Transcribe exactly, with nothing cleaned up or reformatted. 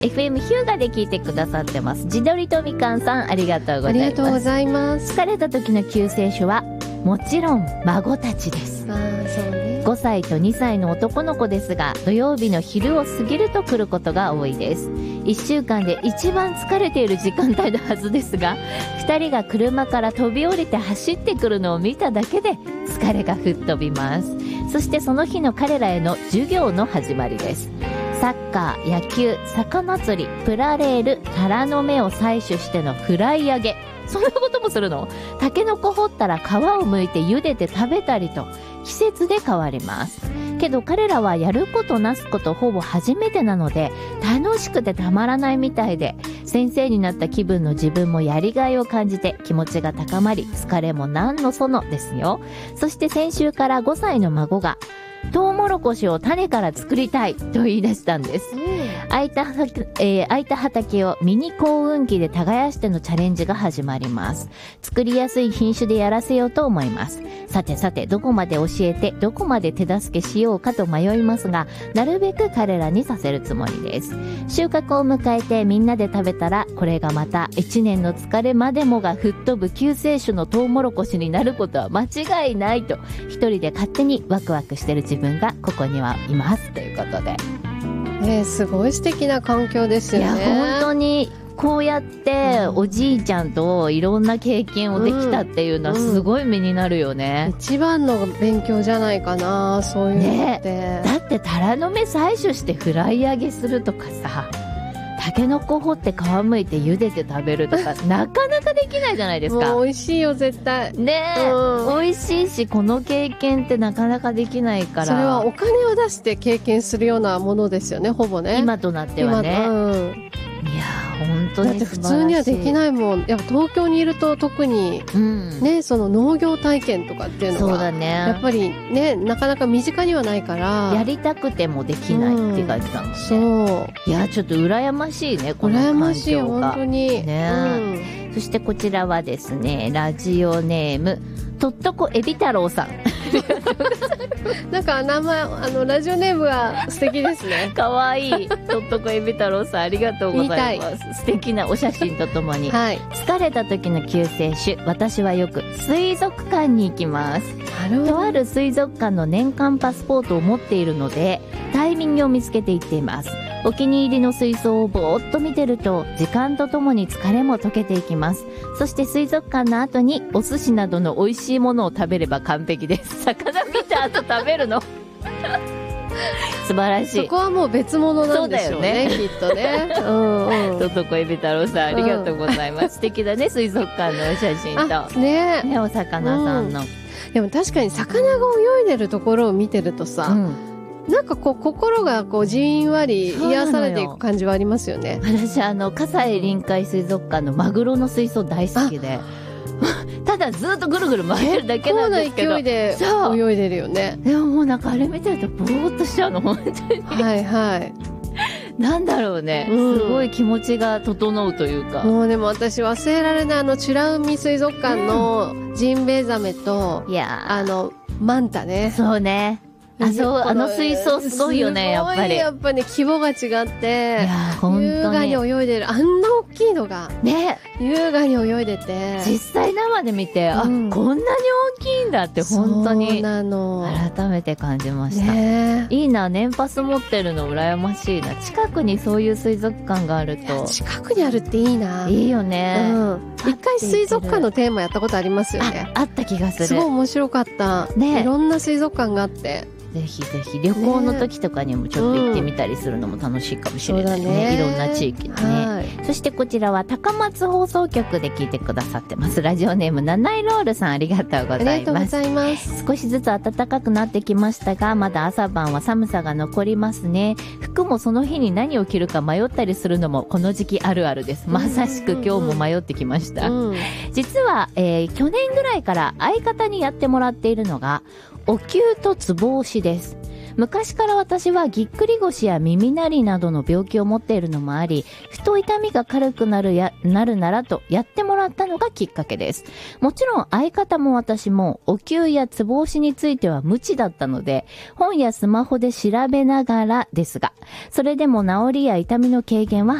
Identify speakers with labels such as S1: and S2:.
S1: エフエム ヒューガで聞いてくださってます。自撮りとみかんさん、ありがとうございます。
S2: ありがとうございます。
S1: 疲れた時の救世主はもちろん孫たちです。
S2: あー、そうね。
S1: ごさいとにさいの男の子ですが、土曜日の昼を過ぎると来ることが多いです。いっしゅうかんで一番疲れている時間帯のはずですが、ふたりが車から飛び降りて走ってくるのを見ただけで疲れが吹っ飛びます。そしてその日の彼らへの授業の始まりです。サッカー、野球、魚釣り、プラレール、タラの芽を採取してのフライ揚げ。そんなこともするの？タケノコ掘ったら皮を剥いて茹でて食べたりと、季節で変わります。けど彼らはやることなすことほぼ初めてなので、楽しくてたまらないみたいで、先生になった気分の自分もやりがいを感じて気持ちが高まり、疲れもなんのそのですよ。そして先週からごさいの孫が、トウモロコシを種から作りたいと言い出したんです。空いた、えー、空いた畑をミニ耕運機で耕してのチャレンジが始まります。作りやすい品種でやらせようと思います。さてさて、どこまで教えて、どこまで手助けしようかと迷いますが、なるべく彼らにさせるつもりです。収穫を迎えてみんなで食べたら、これがまた一年の疲れまでもが吹っ飛ぶ救世主のトウモロコシになることは間違いないと、一人で勝手にワクワクしてる自分がここにはいますということで、
S2: ね、すごい素敵な環境ですよね。
S1: いや本当にこうやっておじいちゃんといろんな経験をできたっていうのはすごい目になるよね、
S2: うんうん、一番の勉強じゃないかな、そういうのって、
S1: ね、だってタラの芽採取してフライ揚げするとかさ、タケノコ掘って皮むいて茹でて食べるとかなかなかできないじゃないですか。
S2: もう美味しいよ絶対
S1: ねえ、
S2: うん、
S1: 美味しいし、この経験ってなかなかできないから、
S2: それはお金を出して経験するようなものですよね、ほぼね、
S1: 今となってはね、
S2: うん、
S1: いや本当に素晴らしい。
S2: だって普通にはできないもん。やっぱ東京にいると特に、うん、ね、その農業体験とかっていうのが、
S1: そうだね、
S2: やっぱりね、なかなか身近にはないから、
S1: やりたくてもできないって感じだもんね、
S2: うん、そう。
S1: いやちょっと羨ましいね、この環境が。羨ましい、
S2: 本当に
S1: ね、うん、そしてこちらはですね、ラジオネームとっとこエビ太郎さん
S2: なんか名前、あのラジオネームが素敵ですね。
S1: かわいい。とっとこエビ太郎さん、ありがとうございます。素敵なお写真とともに、はい、疲れた時の救世主、私はよく水族館に行きます。とある水族館の年間パスポートを持っているので、タイミングを見つけて行っています。お気に入りの水槽をぼーっと見てると、時間とともに疲れも溶けていきます。そして水族館の後にお寿司などの美味しいものを食べれば完璧です。魚見た後食べるの素晴らしい。
S2: そこはもう別物なんでしょうね、きっとね。うんうん。
S1: とっとこエビ太郎さん、ありがとうございます。うん、素敵だね、水族館のお写真と。
S2: ね
S1: ね、お魚さんの、うん。
S2: でも確かに魚が泳いでるところを見てるとさ、うん、なんかこう心がこうじんわり癒されていく感じはありますよね。
S1: 私あの葛西臨海水族館のマグロの水槽大好きで、ただずっとぐるぐる回るだけなんですけど、
S2: 結構な勢いで泳いでるよね。
S1: でももうなんかあれ見てるとぼーっとしちゃうの、本当に。
S2: はいはい。
S1: なんだろうね、うん、すごい気持ちが整うというか。
S2: もうでも私忘れられない、あの美ら海水族館のジンベエザメと、うん、いやあのマンタね。
S1: そうね、あそう、あの水槽すごいよね、やっぱり。
S2: やっぱり、ね、規模が違って、
S1: いや本当に
S2: 優雅に泳いでる、あんな大きいのが
S1: ね、
S2: 優雅に泳いでて、
S1: 実際生で見て、うん、あこんなに大きいんだって本当に
S2: そうなの
S1: 改めて感じました、
S2: ね、
S1: いいな、年パス持ってるの羨ましいな。近くにそういう水族館があると、
S2: 近くにあるっていいな。
S1: いいよね、うん、
S2: 一回水族館のテーマやったことありますよね。
S1: あ, あった気がする。
S2: すごい面白かった、ね、いろんな水族館があって、
S1: ぜひぜひ旅行の時とかにもちょっと行ってみたりするのも楽しいかもしれないね、うん、ね、いろんな地域でね、はい、そしてこちらは高松放送局で聞いてくださってます。ラジオネームナナイロールさん、ありがとうございます。
S2: ありがとうございます。
S1: 少しずつ暖かくなってきましたが、まだ朝晩は寒さが残りますね。服もその日に何を着るか迷ったりするのもこの時期あるあるです。まさしく今日も迷ってきました、うん、実は、えー、去年ぐらいから相方にやってもらっているのがお灸とつぼ押しです。 昔から私はぎっくり腰や耳鳴りなどの病気を持っているのもあり、ふと痛みが軽くなるや、なるならとやってもらったのがきっかけです。もちろん相方も私もお灸やツボ押しについては無知だったので、本やスマホで調べながらですが、それでも治りや痛みの軽減は